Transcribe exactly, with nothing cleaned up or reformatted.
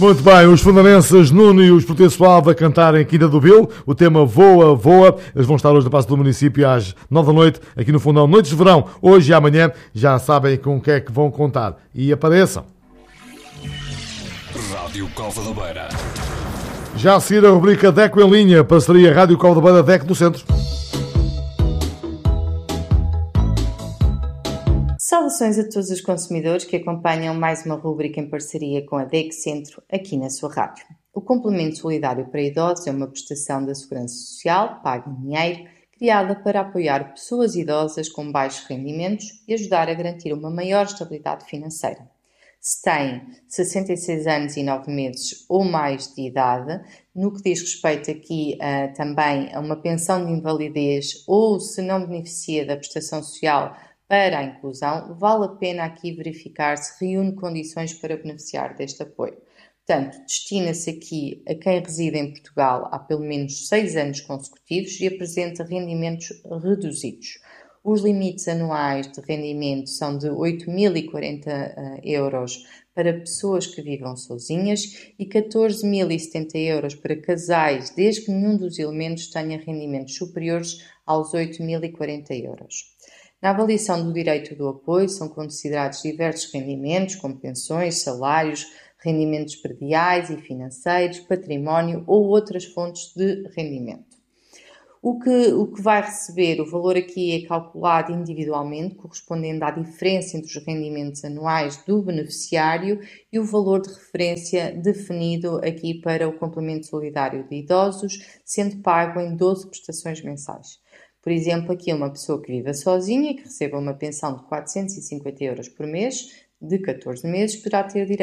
Muito bem, os fundanenses Nuno e os Porteiros Suave a cantarem Quinta do Vil, o tema Voa, Voa. Eles vão estar hoje na Praça do Município às nove da noite, aqui no Fundão, Noites de Verão, hoje e amanhã. Já sabem com o que é que vão contar. E apareçam. Rádio Cova da Beira. Já a seguir a rubrica DECO em linha, parceria Rádio Cova da Beira, DECO do Centro. Saudações a todos os consumidores que acompanham mais uma rubrica em parceria com a DECO Centro aqui na sua rádio. O Complemento Solidário para Idosos é uma prestação da Segurança Social, paga em dinheiro, criada para apoiar pessoas idosas com baixos rendimentos e ajudar a garantir uma maior estabilidade financeira. Se têm sessenta e seis anos e nove meses ou mais de idade, no que diz respeito aqui uh, também a uma pensão de invalidez ou se não beneficia da prestação social para a inclusão, vale a pena aqui verificar se reúne condições para beneficiar deste apoio. Portanto, destina-se aqui a quem reside em Portugal há pelo menos seis anos consecutivos e apresenta rendimentos reduzidos. Os limites anuais de rendimento são de oito mil e quarenta euros para pessoas que vivam sozinhas e catorze mil e setenta euros para casais, desde que nenhum dos elementos tenha rendimentos superiores aos oito mil e quarenta euros. Na avaliação do direito do apoio são considerados diversos rendimentos, como pensões, salários, rendimentos prediais e financeiros, património ou outras fontes de rendimento. O que, o que vai receber, o valor aqui é calculado individualmente, correspondendo à diferença entre os rendimentos anuais do beneficiário e o valor de referência definido aqui para o Complemento Solidário de Idosos, sendo pago em doze prestações mensais. Por exemplo, aqui uma pessoa que viva sozinha e que receba uma pensão de quatrocentos e cinquenta euros por mês, de catorze meses, poderá ter direito